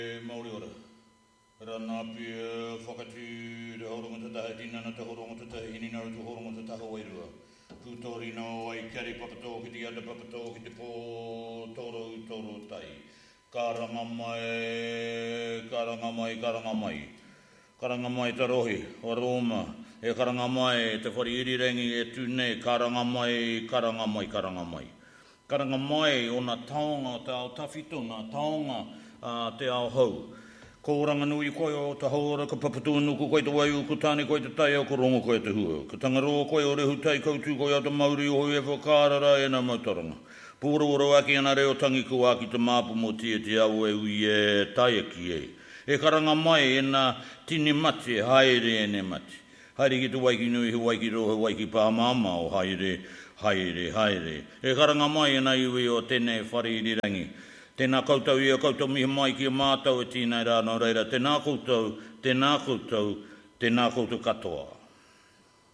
Mauri ora. Rana pia whakatū te horonga te taha tinana te horonga te taha hinina te horonga te taha wairua. Pūtori no ai kari papato ki te ada papato ki te pō toro tai. Karanga mai, karanga mai, karanga mai. Karanga mai te rohi, o Roma. E karanga mai, te whari irirengi e tūne, karanga mai, karanga mai, karanga mai. Karanga mai o nā taonga, te ao tawhito, nā taonga te ao hau. Ko oranga nui koe o te haora, ka papatu nuku koe te waiu, ko tāne koe te tai au, ko rongo koe te hua. Ka tangaroa koe o rehu tai koutu koe au te mauri o hoi e whakārara e nā mautaranga. Pūra ora aki ana reo tangi ko aki te māpu mo tia te au e ui e tai aki e. E karanga mai e nā tini mati, haere e ne mati. Haere ki te waiki nui, he waiki roha, waiki pāmama o haere. E karanga mai e nā iwi o tēnei whare irirangi. Tēnā koutou ia koutou mihi mai ki a mātou e tīnei rāna reira. Tēnā koutou katoa.